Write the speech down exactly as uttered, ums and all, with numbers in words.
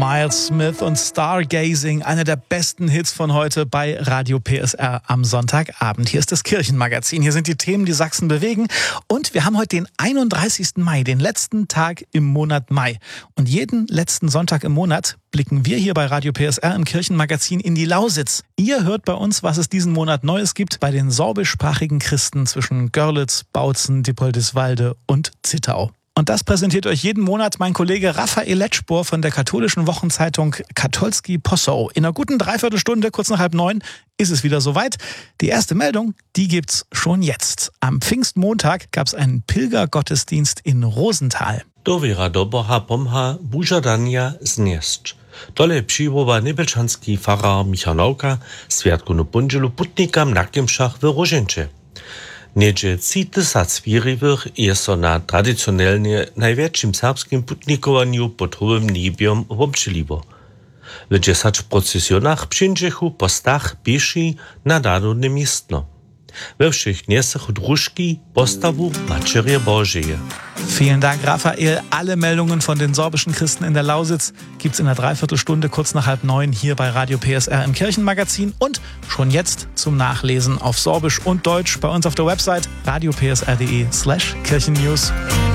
Miles Smith und Stargazing, einer der besten Hits von heute bei Radio P S R am Sonntagabend. Hier ist das Kirchenmagazin, hier sind die Themen, die Sachsen bewegen und wir haben heute den einunddreißigsten Mai, den letzten Tag im Monat Mai. Und jeden letzten Sonntag im Monat blicken wir hier bei Radio P S R im Kirchenmagazin in die Lausitz. Ihr hört bei uns, was es diesen Monat Neues gibt bei den sorbischsprachigen Christen zwischen Görlitz, Bautzen, Dippoldiswalde und Zittau. Und das präsentiert euch jeden Monat mein Kollege Raphael Letschbohr von der katholischen Wochenzeitung Katolski Possow. In einer guten Dreiviertelstunde, kurz nach halb neun, ist es wieder soweit. Die erste Meldung, die gibt's schon jetzt. Am Pfingstmontag gab's einen Pilgergottesdienst in Rosenthal. Dovira doboha pomha bužadania zniesť. Dole przybywa nebelczanski farar Michalauka Sviatku na Bundzielu putnikam na Kimszach w Roženče. Niedzie trzy tysiące wiernych jest so na tradycjonalnie największym serbskim putnikowaniu pod hołym niebiom obczyliwo. W dziesięciu procesjonach przyjęciechu po stach pieši na dadone miestno. We všech niesechu družki postawu Macerie Božeje. Vielen Dank, Raphael. Alle Meldungen von den sorbischen Christen in der Lausitz gibt's in einer Dreiviertelstunde kurz nach halb neun hier bei Radio P S R im Kirchenmagazin und schon jetzt zum Nachlesen auf Sorbisch und Deutsch bei uns auf der Website radio p s r punkt d e slash kirchennews.